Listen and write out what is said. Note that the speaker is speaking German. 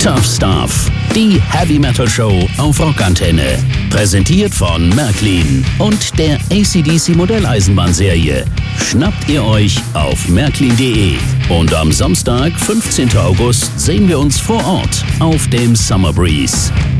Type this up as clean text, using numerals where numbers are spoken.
Tough Stuff, die Heavy Metal Show auf Rockantenne. Präsentiert von Märklin und der AC/DC Modelleisenbahnserie. Schnappt ihr euch auf märklin.de. Und am Samstag, 15. August, sehen wir uns vor Ort auf dem Summer Breeze.